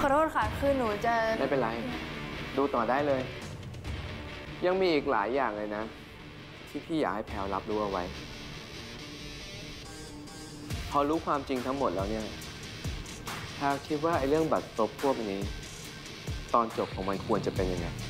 โทษค่ะคือหนูจะไม่เป็นไรดูต่อได้เลยยังมีอีกหลายอย่างเลยนะที่พี่อยากให้แพลวรับรู้เอาไว้พอรู้ความจริงทั้งหมดแล้วเนี่ยแพลวคิดว่าไอ้เรื่องบัตรซบพวกนี้ตอนจบของมันควรจะเป็นยังไง